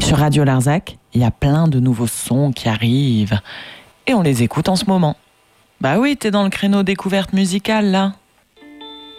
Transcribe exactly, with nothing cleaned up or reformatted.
Sur Radio Larzac, il y a plein de nouveaux sons qui arrivent et on les écoute en ce moment. Bah oui, t'es dans le créneau découverte musicale là.